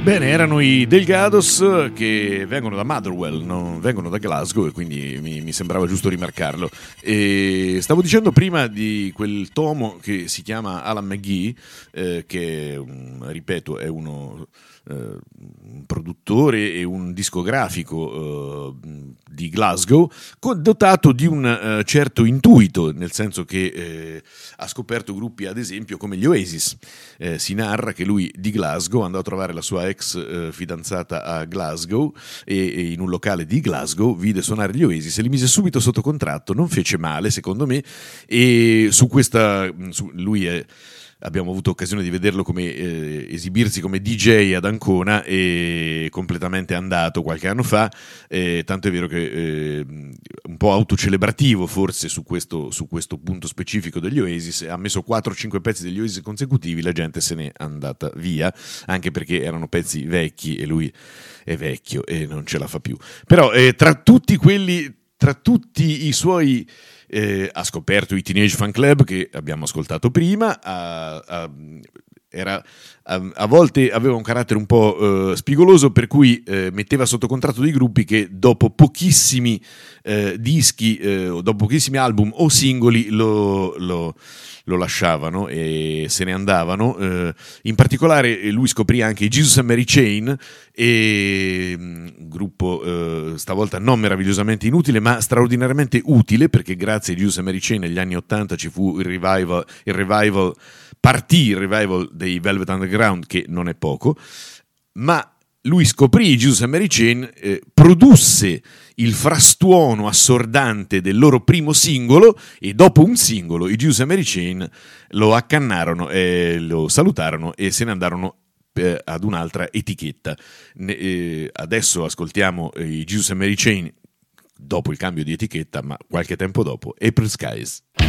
Bene, erano i Delgados che vengono da Motherwell, non vengono da Glasgow, e quindi mi sembrava giusto rimarcarlo. E stavo dicendo prima di quel tomo che si chiama Alan McGee, che ripeto è un produttore e un discografico di Glasgow, dotato di un certo intuito, nel senso che ha scoperto gruppi ad esempio come gli Oasis. Si narra che lui di Glasgow andò a trovare la sua ex fidanzata a Glasgow e in un locale di Glasgow vide suonare gli Oasis e li mise subito sotto contratto. Non fece male, secondo me, e lui è... Abbiamo avuto occasione di vederlo come esibirsi come DJ ad Ancona, e completamente andato qualche anno fa, tanto è vero che un po' autocelebrativo forse su questo punto specifico degli Oasis, ha messo 4-5 pezzi degli Oasis consecutivi, la gente se n'è andata via, anche perché erano pezzi vecchi e lui è vecchio e non ce la fa più. Però tra tutti i suoi... ha scoperto i Teenage Fan Club che abbiamo ascoltato prima, a volte aveva un carattere un po' spigoloso, per cui metteva sotto contratto dei gruppi che dopo pochissimi dischi o dopo pochissimi album o singoli lo lasciavano e se ne andavano. In particolare lui scoprì anche i Jesus and Mary Chain, e gruppo stavolta non meravigliosamente inutile ma straordinariamente utile, perché grazie ai Jesus and Mary Chain negli anni '80 ci fu il revival dei Velvet Underground, che non è poco, ma lui scoprì i Jesus and Mary Chain, produsse il frastuono assordante del loro primo singolo, e dopo un singolo i Jesus and Mary Chain lo accannarono e lo salutarono e se ne andarono ad un'altra etichetta. Adesso ascoltiamo i Jesus and Mary Chain dopo il cambio di etichetta, ma qualche tempo dopo, April Skies.